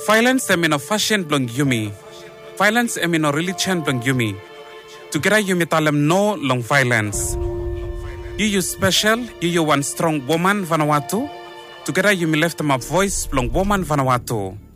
Violence em in a fashion blong yumi. Violence em in a religion blong yumi. Together yumi talem no long violence. You special, you one strong woman Vanuatu. Together you left them a voice blong woman Vanuatu.